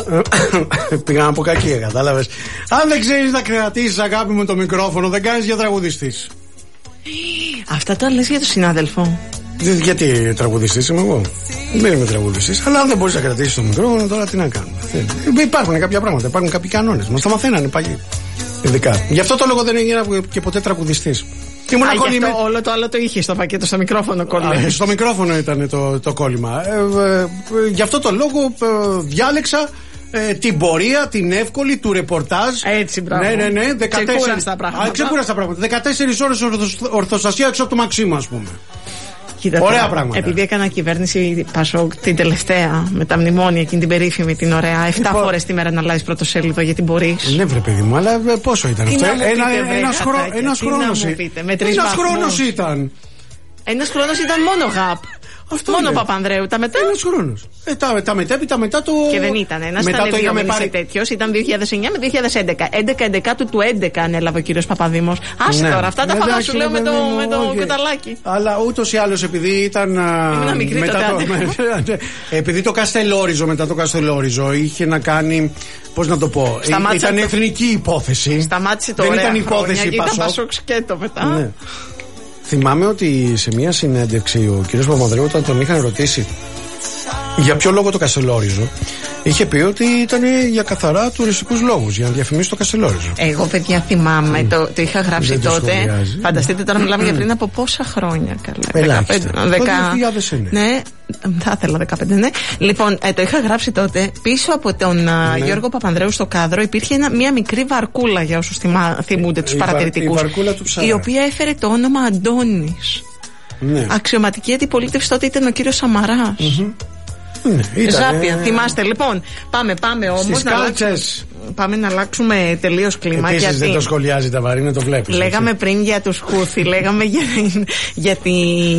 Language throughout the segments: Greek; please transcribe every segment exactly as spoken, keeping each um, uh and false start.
Πήγα να πω κακία, κατάλαβες. Αν δεν ξέρεις να κρατήσεις, αγάπη μου, το μικρόφωνο, δεν κάνεις για τραγουδιστής. Αυτά τα λες για τον συνάδελφο. Γιατί τραγουδιστής είμαι εγώ. Δεν είμαι τραγουδιστής. Αλλά αν δεν μπορείς να κρατήσεις το μικρόφωνο, τώρα τι να κάνουμε. Υπάρχουν κάποια πράγματα, υπάρχουν κάποιοι κανόνες. Μας τα μαθαίνανε παλιοί. Ειδικά. Γι' αυτό το λόγο δεν έγινα και ποτέ τραγουδιστής. Α, γι' αυτό όλο το άλλο το είχε στο πακέτο, στο μικρόφωνο κόλλημα. Στο μικρόφωνο ήταν το, το κόλλημα. Ε, ε, ε, γι' αυτό το λόγο ε, διάλεξα ε, την πορεία, την εύκολη του ρεπορτάζ. Έτσι, μπράβο. Ναι, ναι, ναι. δεκατέσσερις... Ξεκούραστα πράγματα. Α, ξεκούραστα πράγματα. δεκατέσσερις ώρες ορθοστασία έξω από το Μαξίμου, ας πούμε. Κοίτα, ωραία τώρα, πράγματα. Επειδή έκανα κυβέρνηση Πασόκ την τελευταία με τα μνημόνια, εκείνη την περίφημη, την ωραία, εφτά λοιπόν, φορές τη μέρα να αλλάζει πρωτοσέλιδο, γιατί μπορείς. Ναι, βρε παιδί μου, αλλά πόσο ήταν τι αυτό. Ένας χρόνος Ένας χρόνος ήταν. Ένας χρόνος ήταν μόνο γαπ. Αυτό μόνο Παπανδρέου. Τα μετά. Ένας χρόνος. Ε, τα, τα μετέπειτα μετά το. Και δεν ήταν ένας. Ήταν δύο μήνες πάρει... τέτοιος. Ήταν δύο χιλιάδες εννιά με δύο χιλιάδες έντεκα. έντεκα έντεκα του του έντεκα ανέλαβε ο κύριος Παπαδήμος. Άσε ναι. Τώρα, αυτά τα φαγά σου λέω με το, με το κουταλάκι. Αλλά ούτως ή άλλως επειδή ήταν. Ήμουν μικρή μετά τότε. Το, επειδή το Καστελόριζο, μετά το Καστελόριζο είχε να κάνει. Πώς να το πω. Σταμάτησε ήταν το... εθνική υπόθεση. Σταμάτησε το δεν ωραία ήταν υπόθεση Πασόκ σκέτο μετά. Θυμάμαι ότι σε μια συνέντευξη ο κ. Παπανδρέου, όταν τον είχαν ρωτήσει για ποιο λόγο το Καστελόριζο, είχε πει ότι ήταν για καθαρά τουριστικούς λόγους, για να διαφημίσει το Καστελόριζο. Εγώ, παιδιά, θυμάμαι, mm. το, το είχα γράψει δεν τότε. Το φανταστείτε, τώρα μιλάμε για πριν από πόσα χρόνια. Καλά. Ελάχιστα. Το δύο χιλιάδες εννέα. Ναι, θα ήθελα δεκαπέντε, ναι. Λοιπόν, ε, το είχα γράψει τότε. Πίσω από τον ναι. Γιώργο Παπανδρέου στο κάδρο υπήρχε ένα, μια μικρή βαρκούλα, για όσους θυμούνται τους παρατηρητικούς, η, η οποία έφερε το όνομα Αντώνης. Ναι. Αξιωματική αντιπολίτευση τότε ήταν ο κύριος Σαμαράς. Mm-hmm. Ναι, Ζάπια, ε... θυμάστε. Λοιπόν, πάμε, πάμε όμως να αλλάξουμε, πάμε να αλλάξουμε τελείως κλίμα. Επίσης γιατί... δεν το σχολιάζει τα βαρύνα, το βλέπεις. Λέγαμε έτσι. Πριν για τους Χούθι, λέγαμε για, για, τη,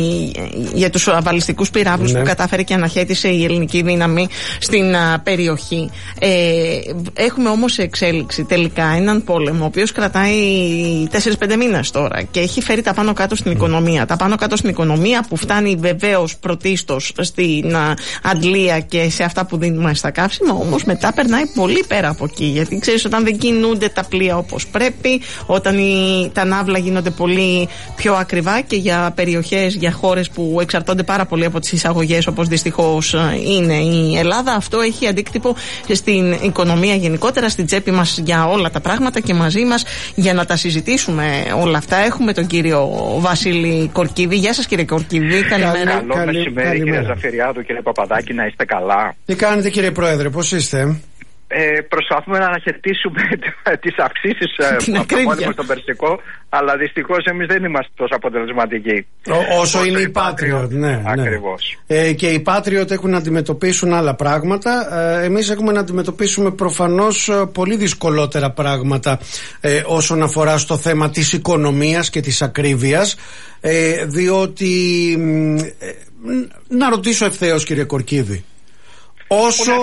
για τους βαλιστικούς πυράβλους ναι. Που κατάφερε και αναχέτησε η ελληνική δύναμη στην α, περιοχή. Ε, έχουμε όμως εξέλιξη τελικά έναν πόλεμο, ο οποίος κρατάει τέσσερις πέντε μήνες τώρα και έχει φέρει τα πάνω κάτω στην mm. οικονομία. Τα πάνω κάτω στην οικονομία που φτάνει βεβαίως πρωτίστως στην α, Αντλία και σε αυτά που δίνουμε στα καύσιμα, όμως μετά περνάει πολύ πέρα από εκεί. Γιατί ξέρεις, όταν δεν κινούνται τα πλοία όπως πρέπει, όταν οι, τα ναύλα γίνονται πολύ πιο ακριβά και για περιοχές, για χώρες που εξαρτώνται πάρα πολύ από τις εισαγωγές, όπως δυστυχώς είναι η Ελλάδα, αυτό έχει αντίκτυπο στην οικονομία γενικότερα, στην τσέπη μας για όλα τα πράγματα. Και μαζί μας για να τα συζητήσουμε όλα αυτά έχουμε τον κύριο Βασίλη Κορκίδη. Γεια σας, κύριε Κορκίδη, καλημέρα. Καλό καλή, μεσημέρι, καλή, κύριε Ζαφυριάδου, κύριε Παπαδάκη, να είστε καλά. Τι κάνετε, κύριε Πρόεδρε, πώς είστε? Ε, προσπαθούμε να αναχαιτήσουμε τις αυξήσεις από το πόλεμο στον Περσικό, αλλά δυστυχώς εμείς δεν είμαστε τόσο αποτελεσματικοί. Ό, όσο, όσο είναι οι Patriot, ναι. Ακριβώς. Ναι. Ε, και οι Patriot έχουν να αντιμετωπίσουν άλλα πράγματα. Ε, εμείς έχουμε να αντιμετωπίσουμε προφανώς πολύ δυσκολότερα πράγματα ε, όσον αφορά στο θέμα της οικονομίας και της ακρίβειας. Ε, διότι, ε, να ρωτήσω ευθέως, κύριε Κορκίδη, Όσο,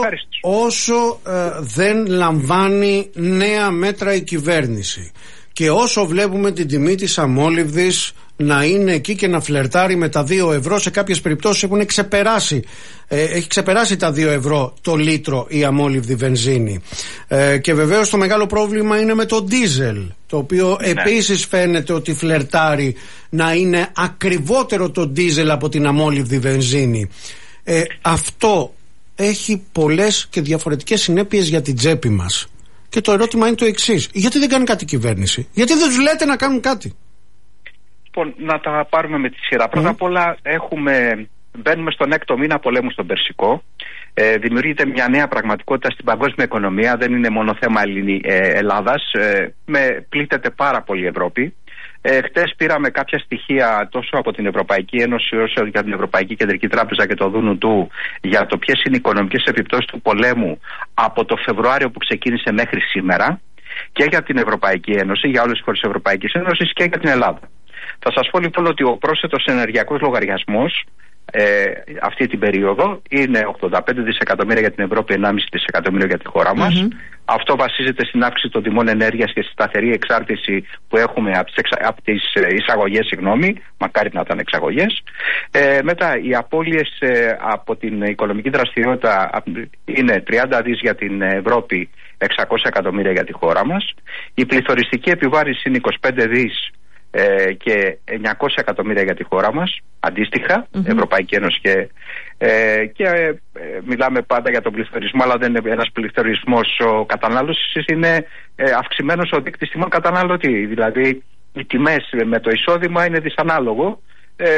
όσο ε, δεν λαμβάνει νέα μέτρα η κυβέρνηση και όσο βλέπουμε την τιμή της αμόλυβδης να είναι εκεί και να φλερτάρει με τα δύο ευρώ, σε κάποιες περιπτώσεις έχουν ξεπεράσει, ε, έχει ξεπεράσει τα δύο ευρώ το λίτρο η αμόλυβδη βενζίνη. Ε, και βεβαίως το μεγάλο πρόβλημα είναι με το ντίζελ, το οποίο ναι. Επίσης φαίνεται ότι φλερτάρει να είναι ακριβότερο το ντίζελ από την αμόλυβδη βενζίνη. Ε, αυτό έχει πολλές και διαφορετικές συνέπειες για την τσέπη μας. Και το ερώτημα είναι το εξής: γιατί δεν κάνει κάτι η κυβέρνηση? Γιατί δεν τους λέτε να κάνουν κάτι? Λοιπόν, να τα πάρουμε με τη σειρά. Mm. Πρώτα απ' όλα έχουμε, μπαίνουμε στον έκτο μήνα πολέμου στον Περσικό. Ε, δημιουργείται μια νέα πραγματικότητα στην παγκόσμια οικονομία. Δεν είναι μόνο θέμα Ελλήνη, ε, Ελλάδας. Ε, με, πλήττεται πάρα πολύ η Ευρώπη. Ε, χτες πήραμε κάποια στοιχεία τόσο από την Ευρωπαϊκή Ένωση όσο και από την Ευρωπαϊκή Κεντρική Τράπεζα και το Δούνου του για το ποιες είναι οι οικονομικές επιπτώσεις του πολέμου από το Φεβρουάριο που ξεκίνησε μέχρι σήμερα και για την Ευρωπαϊκή Ένωση, για όλες τις χώρες της Ευρωπαϊκής Ένωσης και για την Ελλάδα. Θα σας πω λοιπόν ότι ο πρόσθετος ενεργειακός λογαριασμός ε, αυτή την περίοδο είναι ογδόντα πέντε δισεκατομμύρια για την Ευρώπη, ενάμιση δισεκατομμύριο για τη χώρα μας. Mm-hmm. Αυτό βασίζεται στην αύξηση των τιμών ενέργειας και στη σταθερή εξάρτηση που έχουμε από τις, εξα... από τις εισαγωγές, συγγνώμη, μακάρι να ήταν εξαγωγές. Ε, μετά οι απώλειες ε, από την οικονομική δραστηριότητα είναι τριάντα δις για την Ευρώπη, εξακόσια εκατομμύρια για τη χώρα μας. Η πληθωριστική επιβάρυνση είναι είκοσι πέντε δις ε, και εννιακόσια εκατομμύρια για τη χώρα μας, αντίστοιχα, mm-hmm. Ευρωπαϊκή Ένωση και, ε, και ε, μιλάμε πάντα για τον πληθωρισμό, αλλά δεν είναι ένας πληθωρισμός ο κατανάλωσης, είναι ε, αυξημένος ο δείκτης τιμών καταναλωτή, δηλαδή οι τιμές με το εισόδημα είναι δυσανάλογο, ε,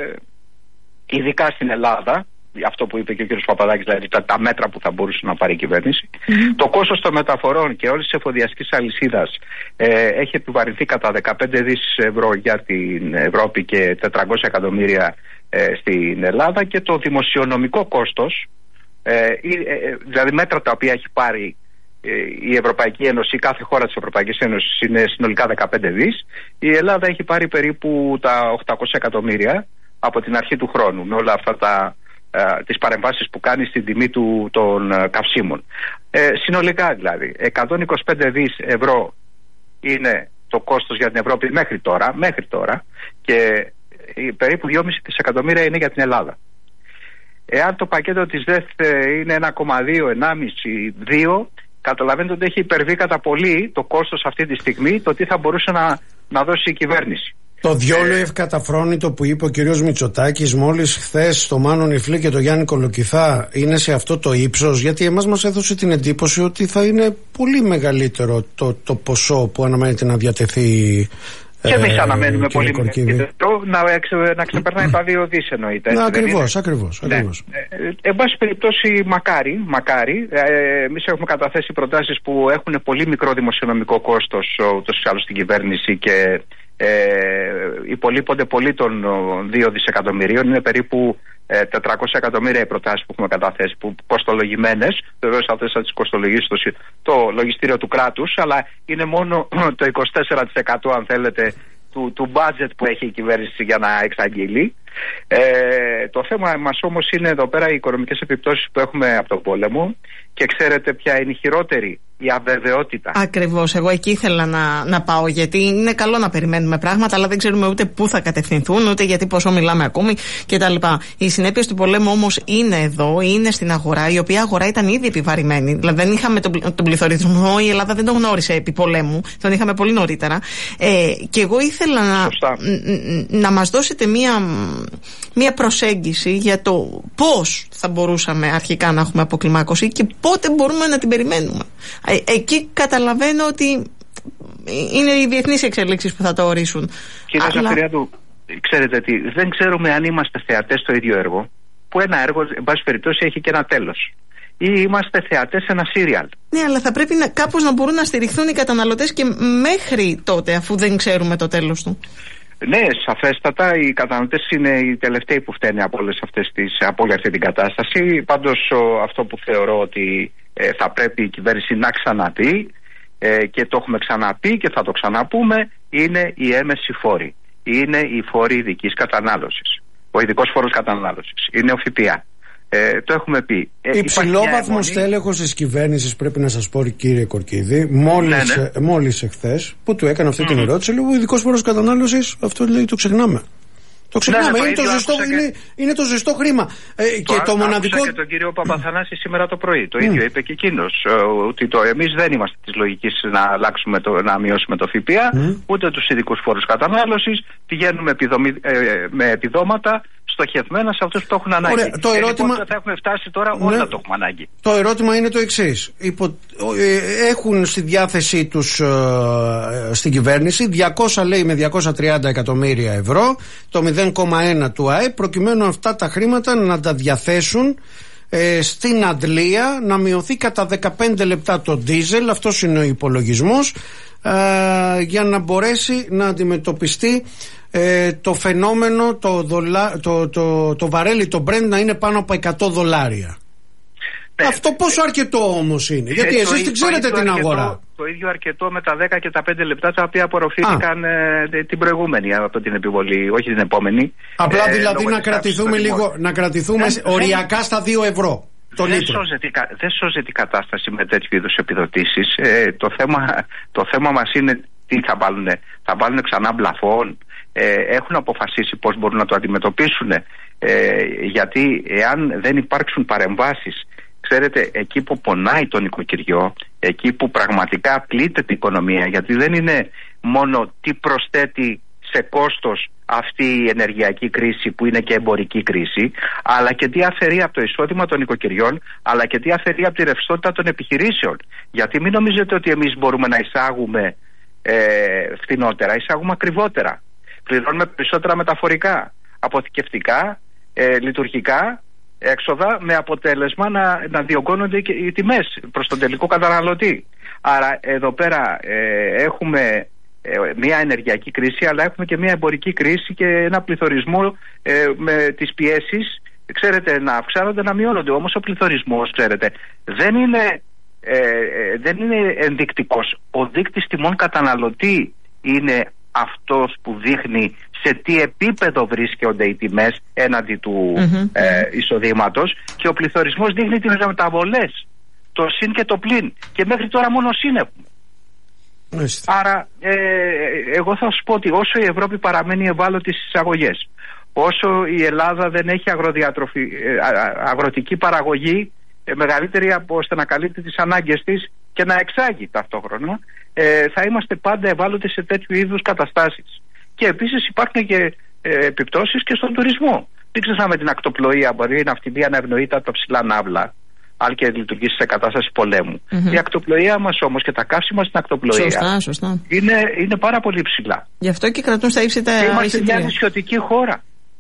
ειδικά στην Ελλάδα. Αυτό που είπε και ο κ. Παπαδάκης, δηλαδή τα, τα μέτρα που θα μπορούσε να πάρει η κυβέρνηση. Mm-hmm. Το κόστος των μεταφορών και όλης της εφοδιαστικής αλυσίδας ε, έχει επιβαρυνθεί κατά δεκαπέντε δις ευρώ για την Ευρώπη και τετρακόσια εκατομμύρια ε, στην Ελλάδα, και το δημοσιονομικό κόστος, ε, ε, δηλαδή μέτρα τα οποία έχει πάρει ε, η Ευρωπαϊκή Ένωση, κάθε χώρα της Ευρωπαϊκής Ένωσης είναι συνολικά δεκαπέντε δις. Η Ελλάδα έχει πάρει περίπου τα οκτακόσια εκατομμύρια από την αρχή του χρόνου, με όλα αυτά τα τις παρεμβάσεις που κάνει στην τιμή του, των καυσίμων. Ε, συνολικά δηλαδή εκατόν είκοσι πέντε δις ευρώ είναι το κόστος για την Ευρώπη μέχρι τώρα, μέχρι τώρα και περίπου δυόμισι δισεκατομμύρια είναι για την Ελλάδα. Εάν το πακέτο της ΔΕΘ είναι ένα κόμμα δύο, ενάμιση, δύο, καταλαβαίνετε ότι έχει υπερβεί κατά πολύ το κόστος αυτή τη στιγμή, το τι θα μπορούσε να, να δώσει η κυβέρνηση. Το διόλου ευκαταφρόνητο που είπε ο κ. Μητσοτάκης μόλις χθες στο Μάνο Νιφλή και το Γιάννη Κολοκυθά είναι σε αυτό το ύψος? Γιατί εμάς μας έδωσε την εντύπωση ότι θα είναι πολύ μεγαλύτερο το, το ποσό που αναμένεται να διατεθεί. Και εμείς αναμένουμε πολύ μεγαλύτερο, να, εξε, να ξεπερνάει τα δύο δις εννοείται. Ναι, ακριβώς, ακριβώς. Ναι. ακριβώς. Ε, εν πάση περιπτώσει, μακάρι, μακάρι. Ε, εμείς έχουμε καταθέσει προτάσεις που έχουν πολύ μικρό δημοσιονομικό κόστος ούτως ή άλλως στην κυβέρνηση και Ε, υπολείπονται πολύ των δύο δισεκατομμυρίων. Είναι περίπου ε, τετρακόσια εκατομμύρια οι προτάσεις που έχουμε καταθέσει, που κοστολογημένες. Βεβαίως αυτές θα τις κοστολογήσει το, το λογιστήριο του κράτους, αλλά είναι μόνο το είκοσι τέσσερα τοις εκατό αν θέλετε του, του budget που έχει η κυβέρνηση για να εξαγγείλει. Ε, το θέμα μας όμως είναι εδώ πέρα οι οικονομικές επιπτώσεις που έχουμε από τον πόλεμο, και ξέρετε ποια είναι η χειρότερη? Η αβεβαιότητα. Ακριβώς, εγώ εκεί ήθελα να, να πάω, γιατί είναι καλό να περιμένουμε πράγματα, αλλά δεν ξέρουμε ούτε πού θα κατευθυνθούν, ούτε γιατί πόσο μιλάμε ακόμη κτλ. Οι συνέπειες του πολέμου όμως είναι εδώ, είναι στην αγορά, η οποία αγορά ήταν ήδη επιβαρημένη. Δηλαδή δεν είχαμε τον, τον πληθωρισμό, η Ελλάδα δεν τον γνώρισε επί πολέμου, τον είχαμε πολύ νωρίτερα. Ε, και εγώ ήθελα να, να μας δώσετε μία, μία προσέγγιση για το πώς θα μπορούσαμε αρχικά να έχουμε αποκλιμάκωση και πότε μπορούμε να την περιμένουμε. Εκεί καταλαβαίνω ότι είναι οι διεθνείς εξελίξεις που θα το ορίσουν. Κύριε Αλλά... Ζαφυριάδου, ξέρετε τι, δεν ξέρουμε αν είμαστε θεατές στο ίδιο έργο, που ένα έργο, εν πάση περιπτώσει, έχει και ένα τέλος, ή είμαστε θεατές σε ένα σύριαλ. Ναι, αλλά θα πρέπει να, κάπως να μπορούν να στηριχθούν οι καταναλωτές και μέχρι τότε, αφού δεν ξέρουμε το τέλος του. Ναι, σαφέστατα οι καταναλωτές είναι οι τελευταίοι που φταίνουν από όλες αυτές τις, από όλη αυτή την κατάσταση. Πάντως αυτό που θεωρώ ότι ε, θα πρέπει η κυβέρνηση να ξαναπεί, ε, και το έχουμε ξαναπεί και θα το ξαναπούμε, είναι οι έμεση φόροι. Είναι οι φόροι ειδικής κατανάλωσης. Ο ειδικός φόρος κατανάλωσης. Είναι ο ΦΠΑ. Ε, το έχουμε πει. Ε, Υψηλόβαθμο στέλεχος της κυβέρνησης, πρέπει να σας πω, κύριε Κορκίδη, μόλις, ναι, ναι. μόλις εχθές που του έκανε αυτή mm. την ερώτηση, λέει ο ειδικός φόρος κατανάλωσης, αυτό λέει το ξεχνάμε. Το ξεχνάμε, ναι, είναι, το ζεστό, και... είναι, είναι το ζεστό χρήμα. Ε, και το μοναδικό. Και τον κύριο Παπαθανάση σήμερα το πρωί. Το mm. ίδιο είπε και εκείνος. Ότι το, εμείς δεν είμαστε της λογικής να, αλλάξουμε το, να μειώσουμε το ΦΠΑ, mm. ούτε τους ειδικούς φόρους κατανάλωσης. Πηγαίνουμε επιδομη, ε, με επιδόματα στοχευμένα σε αυτούς που το έχουν ανάγκη. Ωραία, το ερώτημα... λοιπόν, θα έχουμε φτάσει τώρα, ναι, όλα το έχουμε ανάγκη. Το ερώτημα είναι το εξής. Υπο... Ε, έχουν στη διάθεσή τους ε, στην κυβέρνηση διακόσια, λέει, με διακόσια τριάντα εκατομμύρια ευρώ, το μηδέν κόμμα ένα του ΑΕΠ, προκειμένου αυτά τα χρήματα να τα διαθέσουν ε, στην αντλία, να μειωθεί κατά δεκαπέντε λεπτά το ντίζελ, αυτός είναι ο υπολογισμός, ε, για να μπορέσει να αντιμετωπιστεί ε, το φαινόμενο, το, δολα, το, το, το, το βαρέλι, το Brent να είναι πάνω από εκατό δολάρια. Ναι. Αυτό πόσο αρκετό όμως είναι? Γιατί ε, εσείς την ξέρετε την αρκετό, αγορά. Το ίδιο αρκετό με τα δέκα και τα πέντε λεπτά τα οποία απορροφήθηκαν ε, την προηγούμενη από την επιβολή, όχι την επόμενη. Απλά ε, δηλαδή να κρατηθούμε λίγο, να κρατηθούμε δεν, οριακά στα δύο ευρώ. Το δεν, σώζεται, δεν σώζεται η κατάσταση με τέτοιου είδους επιδοτήσεις. Ε, το, θέμα, το θέμα μας είναι τι θα βάλουν. Θα βάλουν ξανά μπλαφών. Ε, έχουν αποφασίσει πώς μπορούν να το αντιμετωπίσουν. Ε, γιατί εάν δεν υπάρξουν παρεμβάσεις, ξέρετε, εκεί που πονάει το νοικοκυριό, εκεί που πραγματικά πλήττεται η οικονομία, γιατί δεν είναι μόνο τι προσθέτει σε κόστος αυτή η ενεργειακή κρίση που είναι και εμπορική κρίση, αλλά και τι αφαιρεί από το εισόδημα των νοικοκυριών, αλλά και τι αφαιρεί από τη ρευστότητα των επιχειρήσεων. Γιατί μην νομίζετε ότι εμείς μπορούμε να εισάγουμε ε, φθηνότερα, εισάγουμε ακριβότερα. Πληρώνουμε περισσότερα μεταφορικά, αποθηκευτικά, ε, λειτουργικά έξοδα, με αποτέλεσμα να, να διωγγώνονται και οι τιμές προς τον τελικό καταναλωτή. Άρα εδώ πέρα ε, έχουμε ε, μια ενεργειακή κρίση, αλλά έχουμε και μια εμπορική κρίση και ένα πληθωρισμό ε, με τις πιέσεις, ξέρετε, να αυξάνονται, να μειώνονται. Όμως ο πληθωρισμός, ξέρετε, δεν είναι, ε, δεν είναι ενδεικτικός. Ο δείκτης τιμών καταναλωτή είναι αυτός που δείχνει σε τι επίπεδο βρίσκονται οι τιμές έναντι του mm-hmm. ε, εισοδήματος, και ο πληθωρισμός δείχνει τις μεταβολές, το συν και το πλην, και μέχρι τώρα μόνο συν έχουμε. Mm-hmm. Άρα ε, εγώ θα σου πω ότι όσο η Ευρώπη παραμένει ευάλωτη στις εισαγωγές, όσο η Ελλάδα δεν έχει αγροδιατροφή, ε, αγροτική παραγωγή ε, μεγαλύτερη από ώστε να καλύπτει τις ανάγκες της και να εξάγει ταυτόχρονα, ε, θα είμαστε πάντα ευάλωτοι σε τέτοιου είδους καταστάσεις. Και επίσης υπάρχουν και ε, επιπτώσεις και στον τουρισμό. Δεν ξεχνάμε την ακτοπλοεία, μπορεί η ναυτιλία να ευνοείται από τα ψηλά ναύλα, αν και λειτουργήσει σε κατάσταση πολέμου. Mm-hmm. Η ακτοπλοεία μας όμως και τα καύσιμα στην ακτοπλοεία σωστά, σωστά. Είναι, είναι πάρα πολύ ψηλά. Γι' αυτό και κρατούν στα ύψη τα εισιτήρια. Είμαστε μια νησιωτική χώρα.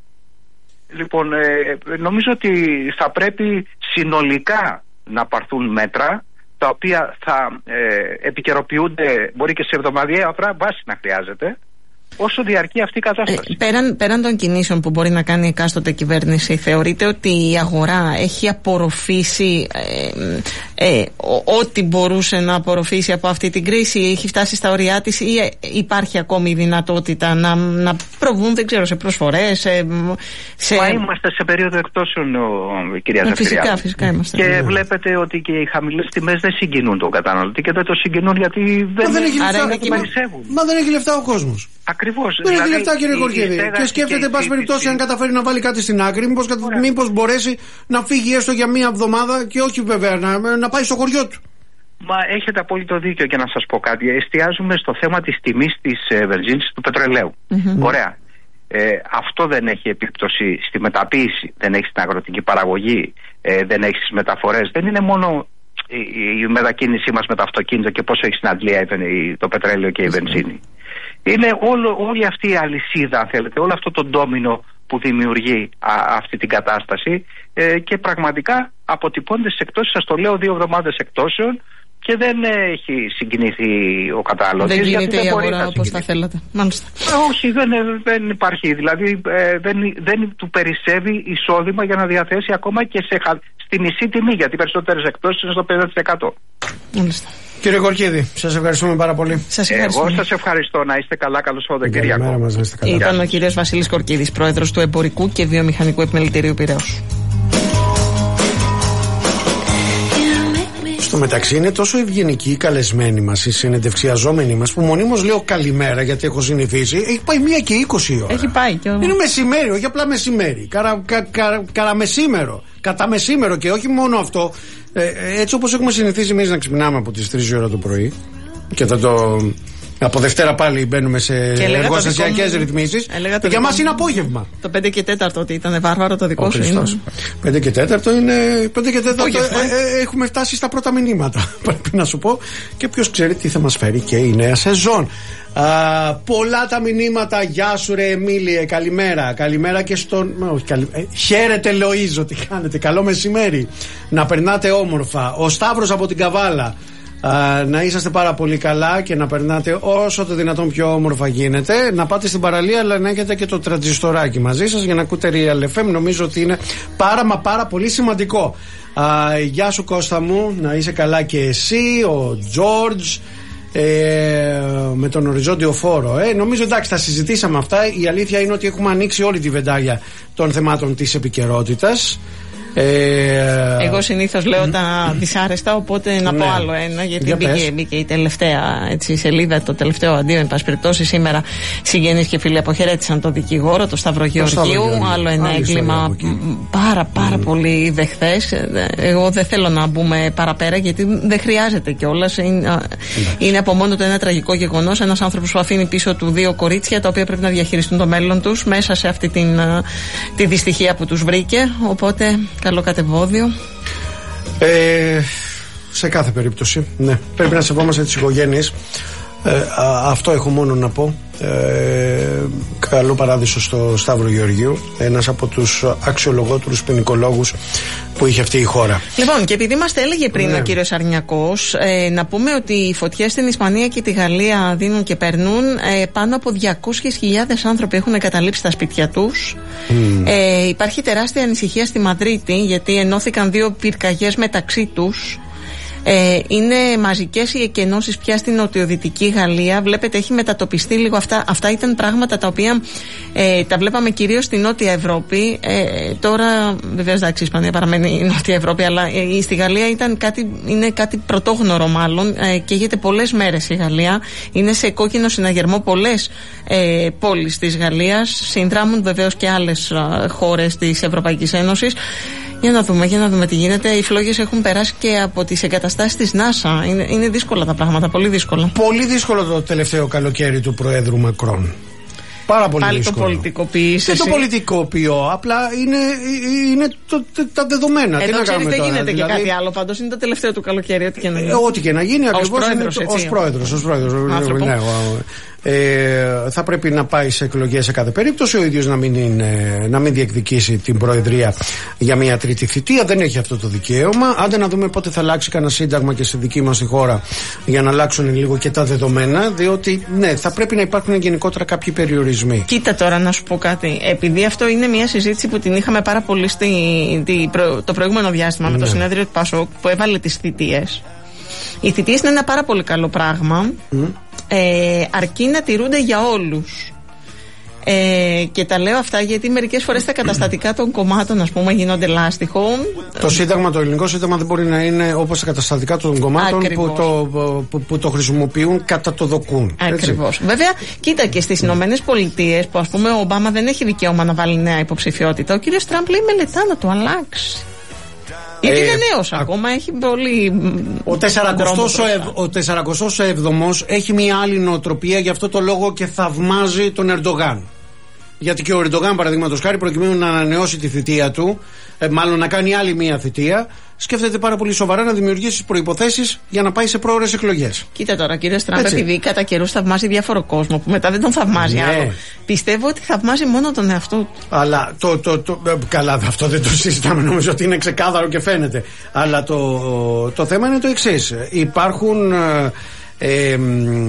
Λοιπόν, ε, νομίζω ότι θα πρέπει συνολικά να πάρθουν μέτρα τα οποία θα ε, επικαιροποιούνται, μπορεί και σε εβδομαδιαία βάση να χρειάζεται, όσο διαρκεί αυτή η κατάσταση. Ε, πέραν, πέραν των κινήσεων που μπορεί να κάνει η εκάστοτε κυβέρνηση, θεωρείτε ότι η αγορά έχει απορροφήσει ε, ε, ό,τι μπορούσε να απορροφήσει από αυτή την κρίση, έχει φτάσει στα ωριά της, ή ε, υπάρχει ακόμη η δυνατότητα να, να προβούν, δεν ξέρω, σε προσφορές, σε, σε... Μα είμαστε σε περίοδο εκτόσεων, κυρία Ζαφυριάδου. Φυσικά, φυσικά είμαστε. Και yeah. βλέπετε ότι και οι χαμηλές τιμές δεν συγκινούν τον καταναλωτή, και δεν το συγκινούν γιατί δεν, δεν έχει λεφτά, δεν περισσεύουν. Μα δεν έχει λεφτά ο κόσμος. Ακριβώς. Δεν δηλαδή, έχει λεφτά, κύριε Γεωργίδη. Και σκέφτεται, εν πάση περιπτώσει, αν καταφέρει να βάλει κάτι στην άκρη, μήπως, μήπως μπορέσει να φύγει έστω για μία εβδομάδα, και όχι βέβαια να, να πάει στο χωριό του. Μα έχετε απόλυτο δίκιο, και να σας πω κάτι. Εστιάζουμε στο θέμα της τιμής της ε, βενζίνης, του πετρελαίου. Mm-hmm. Ωραία. Ε, αυτό δεν έχει επίπτωση στη μεταποίηση, δεν έχει στην αγροτική παραγωγή, ε, δεν έχει στις μεταφορές. Δεν είναι μόνο η, η μετακίνησή μας με το αυτοκίνητο και πόσο έχει στην αντλία το πετρέλαιο και η βενζίνη. Είναι όλο, όλη αυτή η αλυσίδα, αν θέλετε, όλο αυτό το ντόμινο που δημιουργεί α, αυτή την κατάσταση, ε, και πραγματικά αποτυπώνται σε εκτόσεις, σας το λέω, δύο εβδομάδες εκτόσεων, και δεν έχει συγκινηθεί ο καταναλωτής. Δεν γίνεται η αγορά όπως θα θέλατε. Μάλιστα. Ε, όχι, δεν, δεν υπάρχει. Δηλαδή ε, δεν, δεν του περισσεύει εισόδημα για να διαθέσει ακόμα και σε, στη μισή τιμή, γιατί οι περισσότερες εκτόσεις είναι στο πενήντα τοις εκατό. Μάλιστα. Κύριε Κορκίδη, σας ευχαριστούμε πάρα πολύ. Σας ευχαριστούμε. Εγώ σας ευχαριστώ. Να είστε καλά. Καλώς Σαββατοκύριακο. Ήταν ο κύριος Βασίλης Κορκίδης, πρόεδρος του Εμπορικού και Βιομηχανικού Επιμελητηρίου Πειραιώς. Στο μεταξύ είναι τόσο ευγενικοί οι καλεσμένοι μας, οι συνεντευξιαζόμενοι μας, που μονίμως λέω καλημέρα, γιατί έχω συνηθίσει. Έχει πάει μία και είκοσι η ώρα. Έχει πάει και είναι μεσημέρι, όχι απλά μεσημέρι. Καρα, κα, κα, καραμεσήμερο. Κατά μεσήμερο, και όχι μόνο αυτό. Ε, έτσι όπως έχουμε συνηθίσει εμείς να ξυπνάμε από τις τρεις η ώρα το πρωί, και θα το. Από Δευτέρα πάλι μπαίνουμε σε εργοστασιακές ρυθμίσεις. Για μας είναι απόγευμα. Το πέντε και τέταρτο ότι ήταν βάρβαρο το δικό σου είναι. πέντε και τέταρτο είναι. πέντε και τέταρτο ε, ε, έχουμε φτάσει στα πρώτα μηνύματα. Πρέπει να σου πω. Και ποιος ξέρει τι θα μας φέρει και η νέα σεζόν. Α, πολλά τα μηνύματα. Γεια σου ρε Εμίλιε, καλημέρα. Καλημέρα και στον. Όχι, καλη... ε, χαίρετε Λοΐζο, τι κάνετε. Καλό μεσημέρι. Να περνάτε όμορφα. Ο Σταύρος από την Καβάλα. Α, να είσαστε πάρα πολύ καλά και να περνάτε όσο το δυνατόν πιο όμορφα γίνεται. Να πάτε στην παραλία, αλλά να έχετε και το τραντζιστοράκι μαζί σας για να ακούτε Real εφ εμ. Νομίζω ότι είναι πάρα μα πάρα πολύ σημαντικό. Α, γεια σου Κώστα μου, να είσαι καλά και εσύ, ο George. Ε, με τον οριζόντιο φόρο. Ε, νομίζω εντάξει, τα συζητήσαμε αυτά. Η αλήθεια είναι ότι έχουμε ανοίξει όλη τη βεντάλια των θεμάτων της επικαιρότητας. Ε, Εγώ συνήθως λέω mm. τα δυσάρεστα, οπότε να ναι. πω άλλο ένα, γιατί για μπήκε, μπήκε η τελευταία έτσι, σελίδα, το τελευταίο αντίο. Εν πάση περιπτώσει, σήμερα συγγενείς και φίλοι αποχαιρέτησαν τον δικηγόρο, τον Σταύρο Γεωργίου. Άλλο ένα Άλλη έγκλημα πάρα πάρα mm. πολύ δεχθές. Εγώ δεν θέλω να μπούμε παραπέρα, γιατί δεν χρειάζεται κιόλας. Είναι, είναι από μόνο του ένα τραγικό γεγονός. Ένας άνθρωπος που αφήνει πίσω του δύο κορίτσια, τα οποία πρέπει να διαχειριστούν το μέλλον τους μέσα σε αυτή την, τη δυστυχία που τους βρήκε. Οπότε καλό κατεβόδιο. Ε, σε κάθε περίπτωση, ναι. Πρέπει να σεβόμαστε τις οικογένειες. Ε, α, αυτό έχω μόνο να πω. Ε, καλό παράδεισο στο Σταύρο Γεωργίου, ένας από τους αξιολογότερους ποινικολόγους που είχε αυτή η χώρα. Λοιπόν, και επειδή μας το έλεγε πριν ναι. ο κύριος Αρνιακός, ε, να πούμε ότι οι φωτιές στην Ισπανία και τη Γαλλία δίνουν και περνούν. Ε, πάνω από διακόσιες χιλιάδες άνθρωποι έχουν εγκαταλείψει τα σπίτια τους. Mm. Ε, υπάρχει τεράστια ανησυχία στη Μαδρίτη, γιατί ενώθηκαν δύο πυρκαγιές μεταξύ τους. Ε, είναι μαζικές οι εκενώσεις πια στην νοτιοδυτική Γαλλία. Βλέπετε, έχει μετατοπιστεί λίγο αυτά. Αυτά ήταν πράγματα τα οποία ε, τα βλέπαμε κυρίως στη Νότια Ευρώπη. Ε, τώρα, βεβαίως, εντάξει, η Ισπανία παραμένει η Νότια Ευρώπη, αλλά ε, στη Γαλλία ήταν κάτι, είναι κάτι πρωτόγνωρο μάλλον. Ε, καίγεται πολλές μέρες η Γαλλία. Είναι σε κόκκινο συναγερμό πολλές ε, πόλεις της Γαλλίας. Συνδράμουν βεβαίως και άλλες ε, χώρες της Ευρωπαϊκής Ένωσης. Για να δούμε, για να δούμε τι γίνεται. Οι φλόγες έχουν περάσει και από τις εγκαταστάσεις της NASA. Είναι, είναι δύσκολα τα πράγματα, πολύ δύσκολα. Πολύ δύσκολο το τελευταίο καλοκαίρι του Προέδρου Μακρόν. Πάρα πολύ Πάλι δύσκολο. το πολιτικοποιείς. Δεν το πολιτικοποιώ. Απλά είναι, είναι το, το, τα δεδομένα. Εδώ τι ξέρεις, δεν τώρα, γίνεται δηλαδή... και κάτι άλλο. Πάντως είναι το τελευταίο του καλοκαίρι. Ό,τι και να γίνει. Ε, ό,τι και να γίνει, ακριβώς. Ως πρόεδρος. Ως πρόεδρος. Ναι, ε, θα πρέπει να πάει σε εκλογές σε κάθε περίπτωση. Ο ίδιος να μην, είναι, να μην διεκδικήσει την προεδρία για μια τρίτη θητεία. Δεν έχει αυτό το δικαίωμα. Άντε να δούμε πότε θα αλλάξει κανένα σύνταγμα και στη δική μας τη χώρα για να αλλάξουν λίγο και τα δεδομένα. Διότι ναι, θα πρέπει να υπάρχουν γενικότερα κάποιοι περιορισμοί. Κοίτα τώρα να σου πω κάτι. Επειδή αυτό είναι μια συζήτηση που την είχαμε πάρα πολύ στη, τη, προ, το προηγούμενο διάστημα ναι. με το συνέδριο του Πασόκ που έβαλε τις θητείες. Οι θητείες είναι ένα πάρα πολύ καλό πράγμα. Mm. Ε, αρκεί να τηρούνται για όλους. Ε, και τα λέω αυτά γιατί μερικές φορές τα καταστατικά των κομμάτων, ας πούμε, γίνονται λάστιχο. Το σύνταγμα, το ελληνικό σύνταγμα δεν μπορεί να είναι όπως τα καταστατικά των κομμάτων που το, που, που το χρησιμοποιούν κατά το δοκούν. Ακριβώς. Βέβαια, κοίτα και στις Ηνωμένες Πολιτείες που, ας πούμε, ο Ομπάμα δεν έχει δικαίωμα να βάλει νέα υποψηφιότητα. Ο κύριος Τραμπ λέει μελετά να το αλλάξει. Γιατί είναι νέος α... ακόμα, έχει πολύ. Ο τεσσαρακοστός έβδομος έχει μια άλλη νοοτροπία, γι' αυτό το λόγο και θαυμάζει τον Ερντογάν. Γιατί και ο Ερντογάν, παραδείγματος χάρη, προκειμένου να ανανεώσει τη θητεία του, ε, μάλλον να κάνει άλλη μια θητεία, σκέφτεται πάρα πολύ σοβαρά να δημιουργήσει προϋποθέσεις για να πάει σε πρόορες εκλογές. Κοίτα τώρα, κύριε Τραμπ, επειδή κατά καιρούς θαυμάζει διάφορο κόσμο που μετά δεν τον θαυμάζει ναι. άλλο. Πιστεύω ότι θαυμάζει μόνο τον εαυτό του. Αλλά το, το, το, το, καλά, αυτό δεν το συζητάμε, νομίζω ότι είναι ξεκάθαρο και φαίνεται. Αλλά το, το θέμα είναι το εξής. Υπάρχουν. Ε, ε,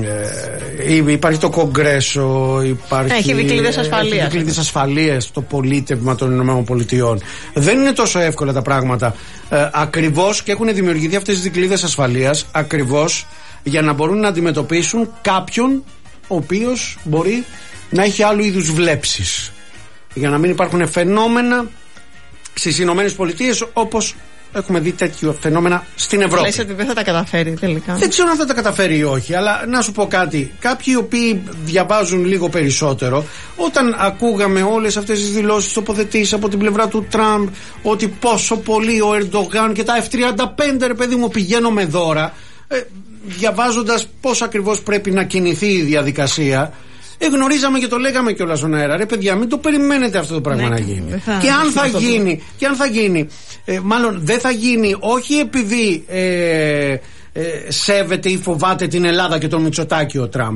ε, υπάρχει το Κογκρέσο, υπάρχει. Έχει δικλείδες ασφαλείας. Έχει δικλείδες ασφαλείας στο πολίτευμα των ΗΠΑ. Δεν είναι τόσο εύκολα τα πράγματα. Ε, ακριβώς και έχουν δημιουργηθεί αυτές τις δικλείδες ασφαλείας ακριβώς για να μπορούν να αντιμετωπίσουν κάποιον ο οποίος μπορεί να έχει άλλου είδους βλέψεις. Για να μην υπάρχουν φαινόμενα στις Ηνωμένες Πολιτείες όπως έχουμε δει τέτοιο φαινόμενα στην Ευρώπη. Λες ότι δεν θα τα καταφέρει τελικά. Δεν ξέρω αν θα τα καταφέρει ή όχι, αλλά να σου πω κάτι. Κάποιοι οι οποίοι διαβάζουν λίγο περισσότερο, όταν ακούγαμε όλες αυτές τις δηλώσεις, τοποθετήσεις από την πλευρά του Τραμπ, ότι πόσο πολύ ο Ερντογάν και τα εφ τριάντα πέντε, ρε παιδί μου, πηγαίνω με δώρα, ε, διαβάζοντας πώς ακριβώς πρέπει να κινηθεί η διαδικασία. Ε, γνωρίζαμε και το λέγαμε κιόλας στον αέρα. Ρε παιδιά, μην το περιμένετε αυτό το πράγμα ναι, να γίνει. Θα, και, αν θα γίνει και αν θα γίνει, ε, μάλλον δεν θα γίνει όχι επειδή ε, ε, σέβεται ή φοβάται την Ελλάδα και τον Μητσοτάκη ο Τραμπ.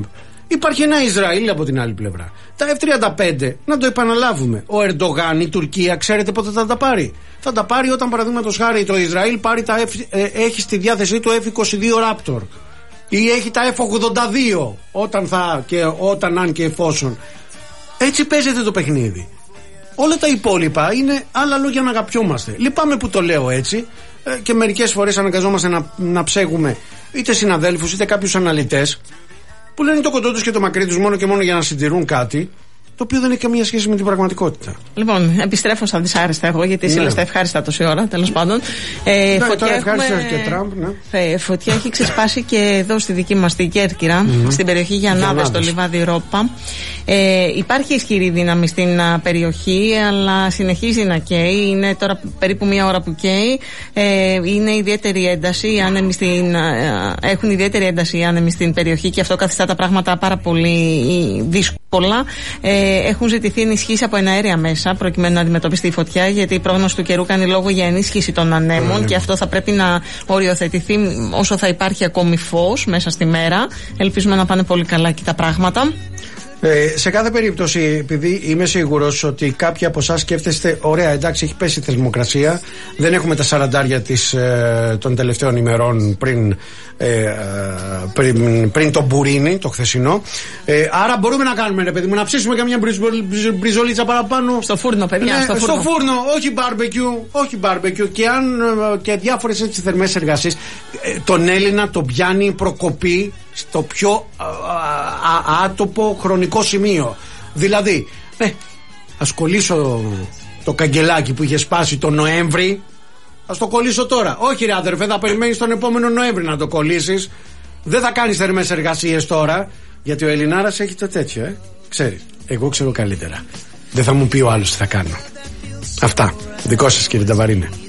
Υπάρχει ένα Ισραήλ από την άλλη πλευρά. Τα εφ τριάντα πέντε, να το επαναλάβουμε. Ο Ερντογάν, η Τουρκία, ξέρετε πότε θα τα πάρει? Θα τα πάρει όταν, παραδείγματος χάρη, το Ισραήλ πάρει τα F, ε, έχει στη διάθεσή του εφ είκοσι δύο Raptor. Ή έχει τα εφ ογδόντα δύο, όταν θα και όταν, αν και εφόσον. Έτσι παίζεται το παιχνίδι. Όλα τα υπόλοιπα είναι άλλα λόγια να αγαπιόμαστε. Λυπάμαι που το λέω έτσι, ε, και μερικές φορές αναγκαζόμαστε να, να ψέγουμε είτε συναδέλφους είτε κάποιους αναλυτές που λένε το κοντό τους και το μακρύ τους μόνο και μόνο για να συντηρούν κάτι, το οποίο δεν έχει καμία σχέση με την πραγματικότητα. Λοιπόν, επιστρέφω στα δυσάρεστα εγώ, γιατί εσύ λες τα ευχάριστα τόση ώρα, τέλος πάντων. Ε, ναι, φωτιά τώρα ευχάριστα έχουμε... και Τραμπ, ναι. Ε, φωτιά έχει ξεσπάσει και εδώ στη δική μας την Κέρκυρα, mm-hmm. στην περιοχή Γιαννάδες, στο λιβάδι Ρόπα. Ε, υπάρχει ισχυρή δύναμη στην α, περιοχή, αλλά συνεχίζει να καίει. Είναι τώρα περίπου μία ώρα που καίει. Ε, είναι ιδιαίτερη ένταση, οι άνεμοι στην, α, έχουν ιδιαίτερη ένταση οι άνεμοι στην περιοχή και αυτό καθιστά τα πράγματα πάρα πολύ δύσκολα. Ε, έχουν ζητηθεί ενισχύσει από εναέρια μέσα προκειμένου να αντιμετωπιστεί η φωτιά, γιατί η πρόγνωση του καιρού κάνει λόγο για ενίσχυση των ανέμων mm. και αυτό θα πρέπει να οριοθετηθεί όσο θα υπάρχει ακόμη φως μέσα στη μέρα. Ελπίζουμε να πάνε πολύ καλά και τα πράγματα. Ε, σε κάθε περίπτωση, επειδή είμαι σίγουρος ότι κάποιοι από εσάς σκέφτεστε, ωραία, εντάξει, έχει πέσει η θερμοκρασία, δεν έχουμε τα σαραντάρια της, ε, των τελευταίων ημερών πριν, ε, πριν, πριν το μπουρίνι, το χθεσινό. Ε, άρα μπορούμε να κάνουμε, ρε παιδί μου, να ψήσουμε καμιά μπριζολίτσα παραπάνω. Στο φούρνο, παιδιά. Ναι, στο, φούρνο. στο φούρνο, όχι μπάρμπεκιου, όχι μπάρμπεκιου. Και, αν, και διάφορες έτσι θερμές εργασίες. Ε, τον Έλληνα τον πιάνει η προκοπή στο πιο α, α, άτοπο χρονικό σημείο. Δηλαδή, ε, ας κολλήσω το καγκελάκι που είχε σπάσει τον Νοέμβρη, ας το κολλήσω τώρα. Όχι ρε αδερφέ, θα περιμένεις τον επόμενο Νοέμβρη να το κολλήσεις. Δεν θα κάνεις θερμές εργασίες τώρα, γιατί ο Ελληνάρας έχει το τέτοιο, ε. Ξέρει, εγώ ξέρω καλύτερα. Δεν θα μου πει ο άλλος τι θα κάνω. Αυτά, δικό σας κύριε Ταβαρίνε.